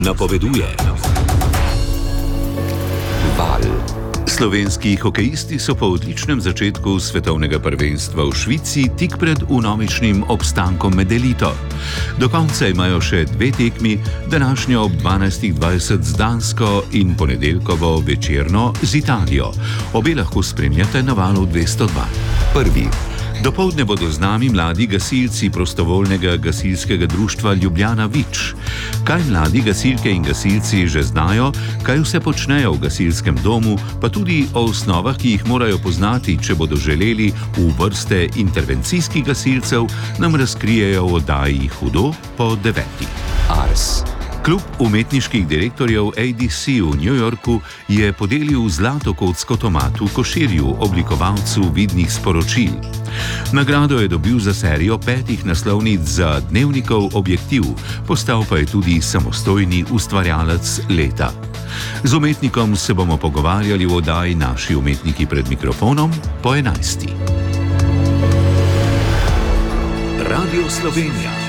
napoveduje Val. Slovenski hokejisti so po odličnem začetku svetovnega prvenstva v Švici tik pred vnovičnim obstankom med elito. Do konca imajo še 2 tekmi, današnjo ob 12:20 z Dansko in ponedeljkovo večerno z Italijo. Obe lahko spremljate na Valu 202. Prvi. Dopoldne bodo z nami mladi gasilci prostovoljnega gasilskega društva Ljubljana Vič. Kaj mladi gasilke in gasilci že znajo, kaj vse počnejo v gasilskem domu, pa tudi o osnovah, ki jih morajo poznati, če bodo želeli v vrste intervencijskih gasilcev, nam razkrijejo v oddaji Hudo po 9. Ars. Klub umetniških direktorjev ADC v New Yorku je podelil zlato kocko Tomatu Koširju, oblikovalcu vidnih sporočil. Nagrado je dobil za serijo 5 naslovnic za Dnevnikov objektiv, postal pa je tudi samostojni ustvarjalec leta. Z umetnikom se bomo pogovarjali v oddaji Naši umetniki pred mikrofonom po 11. Radio Slovenija.